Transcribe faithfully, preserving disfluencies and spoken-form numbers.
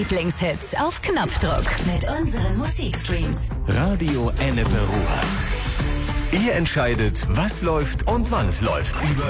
Lieblingshits auf Knopfdruck mit unseren Musikstreams. Radio Ennepe Ruhr. Ihr entscheidet, was läuft und wann es läuft. Über